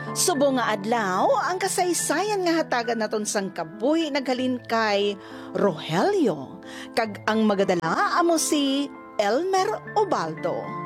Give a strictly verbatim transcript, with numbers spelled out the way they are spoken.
Subo nga adlaw, ang kasaysayan nga hatagan naton sang kabuhi naghalin kay Rogelio. Kag ang magadala amo si Elmer Ubaldo.